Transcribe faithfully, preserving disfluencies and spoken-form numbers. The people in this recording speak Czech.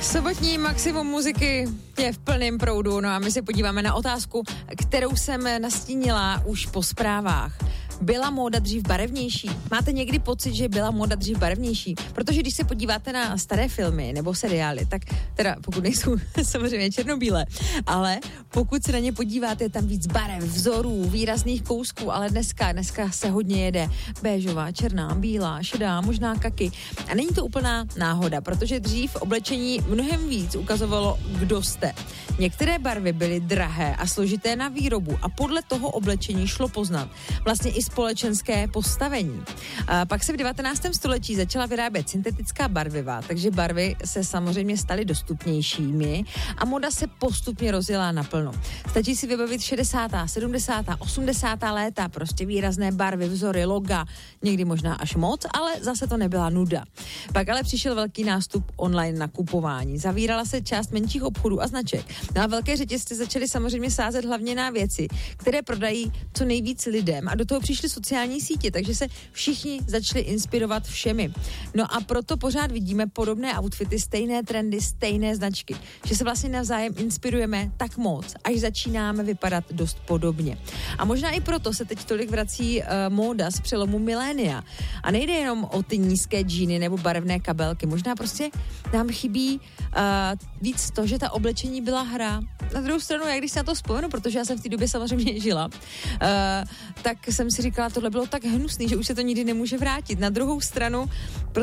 Sobotní maximum muziky je v plném proudu, no a my se podíváme na otázku, kterou jsem nastínila už po zprávách. Byla móda dřív barevnější? Máte někdy pocit, že byla móda dřív barevnější? Protože když se podíváte na staré filmy nebo seriály, tak teda pokud nejsou samozřejmě černobílé, ale pokud se na ně podíváte, je tam víc barev, vzorů, výrazných kousků, ale dneska, dneska se hodně jede béžová, černá, bílá, šedá, možná kaky. A není to úplná náhoda, protože dřív oblečení mnohem víc ukazovalo, kdo jste. Některé barvy byly drahé a složité na výrobu a podle toho oblečení šlo poznat vlastně i společenské postavení. A pak se v devatenáctém století začala vyrábět syntetická barviva, takže barvy se samozřejmě staly dostupnějšími a moda se postupně rozjela naplno. Stačí si vybavit šedesátá, sedmdesátá, osmdesátá léta, prostě výrazné barvy, vzory, loga, někdy možná až moc, ale zase to nebyla nuda. Pak ale přišel velký nástup online nakupování. Zavírala se část menších obchodů a značek. No a velké řetězce začaly samozřejmě sázet hlavně na věci, které prodají co nejvíc lidem a do toho přišly sociální sítě, takže se všichni začali inspirovat všemi. No a proto pořád vidíme podobné outfity, stejné trendy, stejné značky, že se vlastně navzájem inspirujeme tak moc, až začínáme vypadat dost podobně. A možná i proto se teď tolik vrací uh, móda z přelomu milénia. A nejde jenom o ty nízké džíny nebo barevné kabelky, možná prostě nám chybí uh, víc to, že ta oblečení byla hra. Na druhou stranu, jak když se na to vzpomenu, protože já jsem v té době samozřejmě žila, uh, tak jsem si říkala, tohle bylo tak hnusný, že už se to nikdy nemůže vrátit. Na druhou stranu